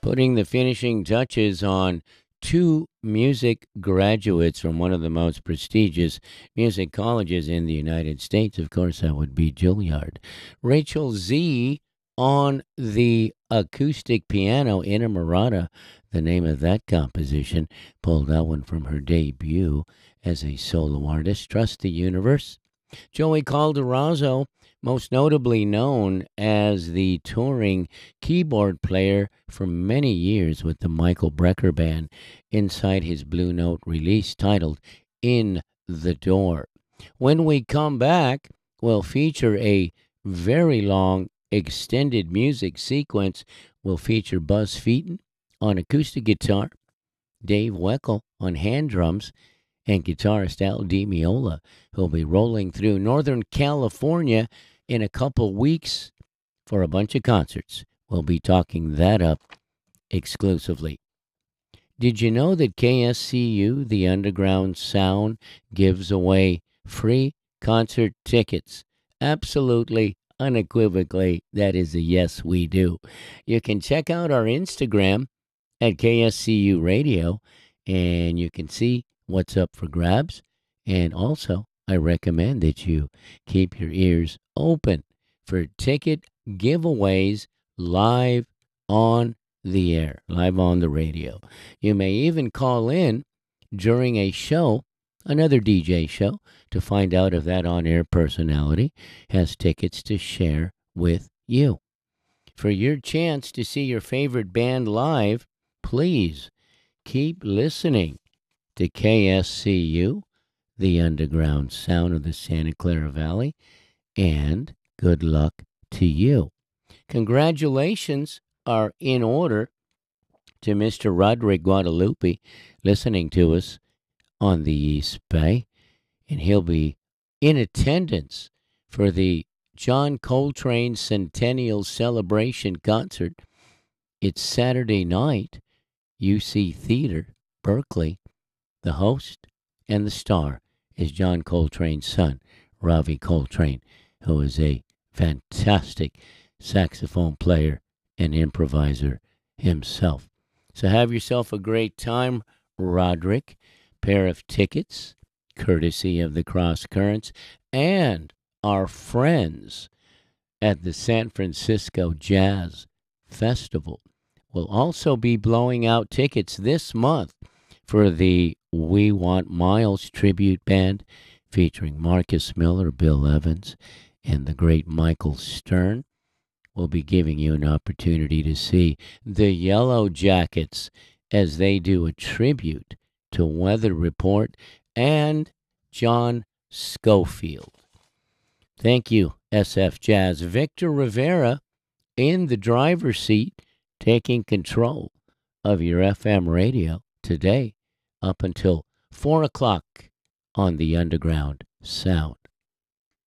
putting the finishing touches on two music graduates from one of the most prestigious music colleges in the United States. Of course, that would be Juilliard. Rachel Z on the acoustic piano, Inamorata, the name of that composition, pulled that one from her debut as a solo artist. Trust the Universe. Joey Calderazzo, most notably known as the touring keyboard player for many years with the Michael Brecker Band, inside his Blue Note release titled In the Door. When we come back, we'll feature a very long extended music sequence. We'll feature Buzz Featon on acoustic guitar, Dave Weckl on hand drums, and guitarist Al Di Meola, who'll be rolling through Northern California in a couple weeks for a bunch of concerts. We'll be talking that up exclusively. Did you know that KSCU, the Underground Sound, gives away free concert tickets? Absolutely, unequivocally, that is a yes, we do. You can check out our Instagram at KSCU Radio, and you can see what's up for grabs. And also, I recommend that you keep your ears open for ticket giveaways live on the air, live on the radio. You may even call in during a show, another DJ show, to find out if that on-air personality has tickets to share with you. For your chance to see your favorite band live, please keep listening to KSCU, the Underground Sound of the Santa Clara Valley, and good luck to you. Congratulations are in order to Mr. Roderick Guadalupe, listening to us on the East Bay, and he'll be in attendance for the John Coltrane Centennial Celebration Concert. It's Saturday night, UC Theater, Berkeley. The host and the star is John Coltrane's son, Ravi Coltrane, who is a fantastic saxophone player and improviser himself. So have yourself a great time, Roderick. Pair of tickets, courtesy of the Cross Currents, and our friends at the San Francisco Jazz Festival will also be blowing out tickets this month for the We Want Miles tribute band featuring Marcus Miller, Bill Evans, and the great Michael Stern. We'll be giving you an opportunity to see the Yellow Jackets as they do a tribute to Weather Report and John Schofield. Thank you, SF Jazz. Victor Rivera in the driver's seat, taking control of your FM radio today up until 4 o'clock on the Underground Sound.